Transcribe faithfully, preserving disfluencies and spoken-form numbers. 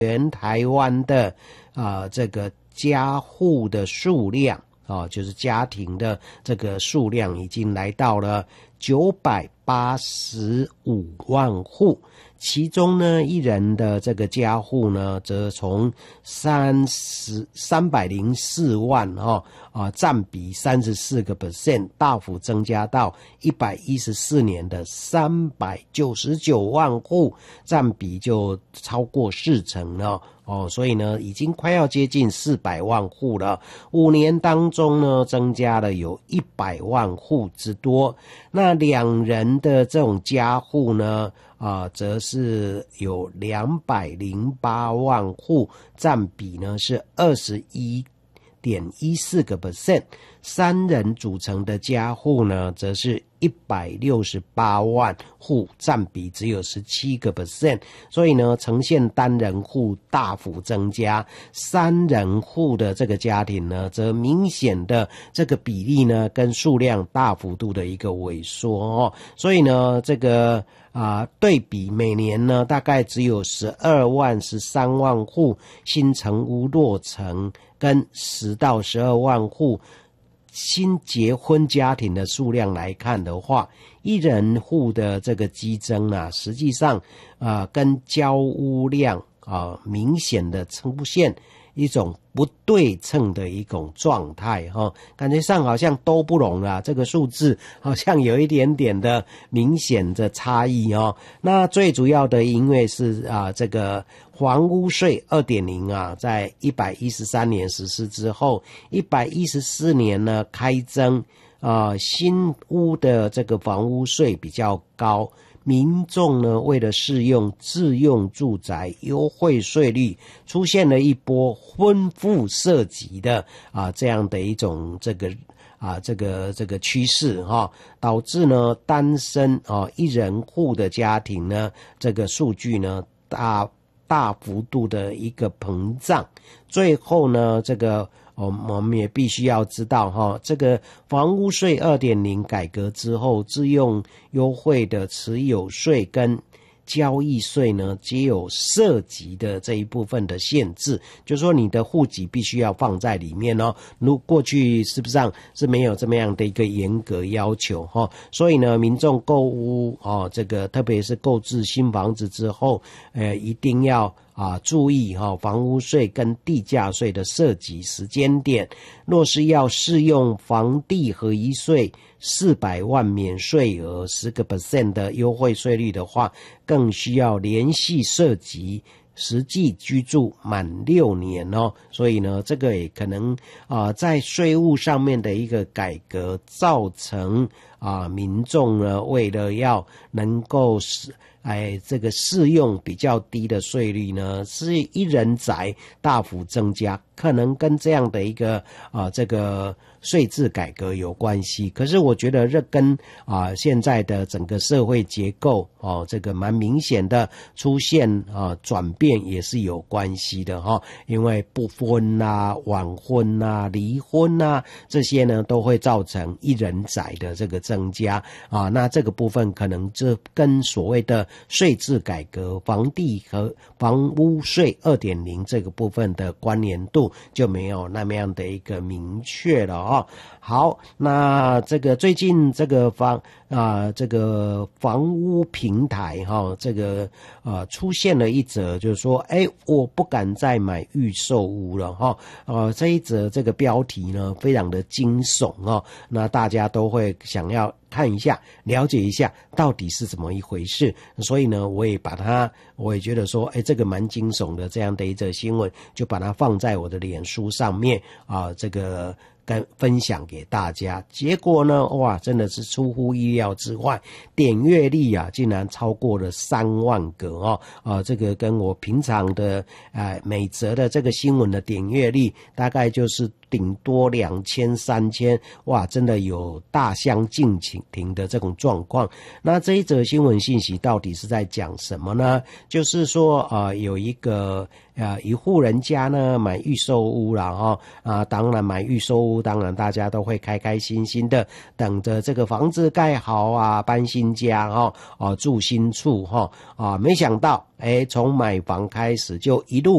全台湾的啊、呃、这个家户的数量啊、哦，就是家庭的这个数量已经来到了九百八十五万户。其中呢，一人的这个家户呢，则从三十三百零四万哦啊，占比三十四个 percent， 大幅增加到一百一十四年的三百九十九万户，占比就超过四成了。哦，所以呢，已经快要接近四百万户了。五年当中呢，增加了有一百万户之多。那两人的这种家户呢，啊、呃，则是有两百零八万户，占比呢是二十一点一四个 percent。三人组成的家户呢，则是一百六十八万户，占比只有十七个 percent。所以呢，呈现单人户大幅增加，三人户的这个家庭呢，则明显的这个比例呢，跟数量大幅度的一个萎缩哦。所以呢，这个啊、呃，对比每年呢，大概只有十二万、十三万户新成屋落成，跟十到十二万户新结婚家庭的数量来看的话，一人户的这个激增啊，实际上啊、呃，跟交屋量啊、呃、明显的出现一种不对称的一种状态哈、哦，感觉上好像都不拢啊，这个数字好像有一点点的明显的差异哦。那最主要的因为是啊，这个房屋税 二点零 啊，在一百一十三年实施之后，一百一十四年呢开征啊，新屋的这个房屋税比较高。民众呢，为了适用自用住宅优惠税率，出现了一波婚妇涉及的啊这样的一种这个啊这个这个趋势哈、哦，导致呢单身啊一人户的家庭呢，这个数据呢大大幅度的一个膨胀，最后呢这个。我们也必须要知道哈，这个房屋税 二点零 改革之后，自用优惠的持有税跟交易税呢，皆有涉及的这一部分的限制，就是说你的户籍必须要放在里面哦。如过去是不是上是没有这么样的一个严格要求哈、哦，所以呢，民众购屋哦，这个特别是购置新房子之后，呃，一定要。啊，注意哈、哦，房屋税跟地价税的涉及时间点，若是要适用房地合一税四百万免税额十个 percent 的优惠税率的话，更需要连续涉及实际居住满六年哦，所以呢，这个也可能啊、呃，在税务上面的一个改革，造成啊、呃、民众呢，为了要能够使哎这个适用比较低的税率呢，是一人宅大幅增加，可能跟这样的一个啊、呃、这个税制改革有关系。可是我觉得这跟啊、呃、现在的整个社会结构哦，这个蛮明显的出现啊转变也是有关系的哈、哦。因为不婚啦、晚婚啦、离婚啦这些呢，都会造成一人宅的这个增加啊。那这个部分可能这跟所谓的税制改革、房地和房屋税 二点零 这个部分的关联度就没有那么样的一个明确了哦。好，那这个最近这个房啊、呃，这个房屋平台哈、哦，这个呃出现了一则，就是说，哎，我不敢再买预售屋了哈、哦。呃，这一则这个标题呢，非常的惊悚哦，那大家都会想要看一下，了解一下到底是怎么一回事。所以呢，我也把它，我也觉得说，哎，这个蛮惊悚的这样的一则新闻，就把它放在我的脸书上面啊、呃，这个。跟分享给大家，结果呢，哇，真的是出乎意料之外，点阅率啊，竟然超过了三万个哦，啊，这个跟我平常的呃每则的这个新闻的点阅率，大概就是顶多两千、三千，哇，真的有大相径庭的这种状况。那这一则新闻信息到底是在讲什么呢？就是说，呃，有一个呃一户人家呢买预售屋啦，哈、哦、啊，当然买预售屋。 初当然大家都会开开心心的等着这个房子盖好啊，搬新家哈、哦，啊住新处哈、啊，没想到哎，从买房开始就一路